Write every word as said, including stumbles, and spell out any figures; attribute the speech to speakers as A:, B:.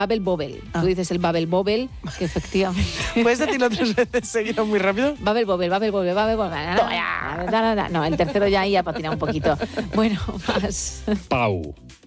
A: Babel Bobel.
B: Ah.
A: Tú dices el Babel Bobel, que efectivamente...
B: ¿Puedes decirlo tres veces seguido muy rápido?
A: Babel Bobel, Babel Bobel, Babel Bobel. No, el tercero ya ahí ha patinado un poquito. Bueno, más.
C: Pau.